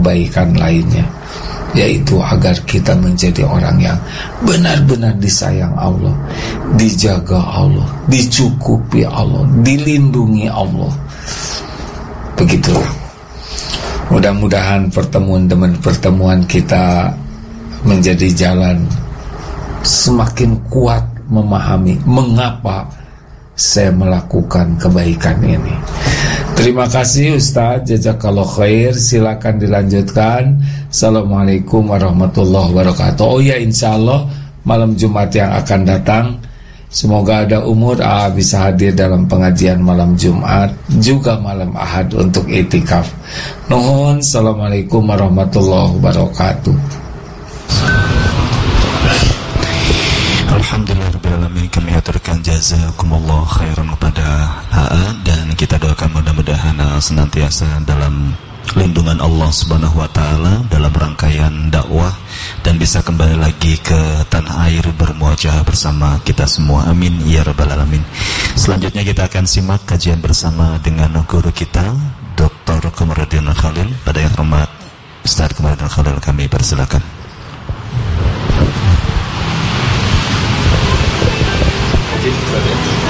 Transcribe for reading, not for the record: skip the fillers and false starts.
kebaikan lainnya, yaitu agar kita menjadi orang yang benar-benar disayang Allah, dijaga Allah, dicukupi Allah, dilindungi Allah. Begitu. Mudah-mudahan pertemuan demi pertemuan kita menjadi jalan semakin kuat memahami mengapa saya melakukan kebaikan ini. Terima kasih Ustaz, jazakallah khair. Silakan dilanjutkan. Assalamualaikum warahmatullahi wabarakatuh. Oh ya, insyaallah malam Jumat yang akan datang, semoga ada umur bisa hadir dalam pengajian malam Jumat, juga malam Ahad untuk itikaf. Nuhun. Assalamualaikum warahmatullahi wabarakatuh. Alhamdulillahirrahmanirrahim. Kami aturkan jazakumullah khairan kepada AA, dan kita doakan mudah-mudahan senantiasa dalam lindungan Allah Subhanahu wa taala dalam rangkaian dakwah dan bisa kembali lagi ke tanah air bermuajah bersama kita semua. Amin ya rabbal alamin. Selanjutnya kita akan simak kajian bersama dengan guru kita Dr. Komarudin Khalil. Pada yang hormat Ustaz Komarudin Khalil, kami persilakan. Jadi